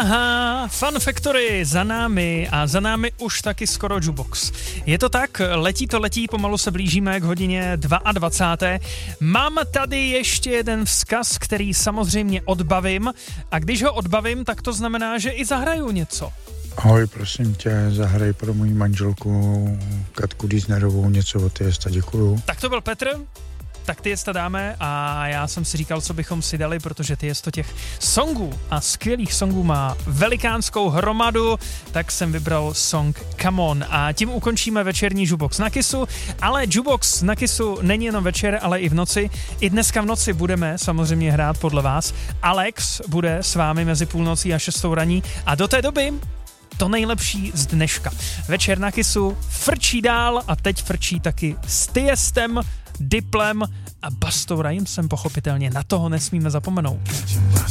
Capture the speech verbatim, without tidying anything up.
Aha, Fun Factory za námi a za námi už taky skoro Jukebox. Je to tak, letí to letí, pomalu se blížíme k hodině dvacáté druhé Mám tady ještě jeden vzkaz, který samozřejmě odbavím a když ho odbavím, tak to znamená, že i zahraju něco. Ahoj, prosím tě, zahraj pro moji manželku Katku Diesnerovou něco od Tiesta, děkuju. Tak to byl Petr. Tak Tiesta dáme a já jsem si říkal, co bychom si dali, protože Tiesto těch songů a skvělých songů má velikánskou hromadu, tak jsem vybral song Come On a tím ukončíme večerní Jukebox na Kissu, ale Jukebox na Kissu není jenom večer, ale i v noci. I dneska v noci budeme samozřejmě hrát podle vás. Alex bude s vámi mezi půlnocí a šestou raní a do té doby to nejlepší z dneška. Večer na Kissu frčí dál a teď frčí taky s Tiestem, Diplem a Bastou Rhymesem pochopitelně. Na toho nesmíme zapomenout.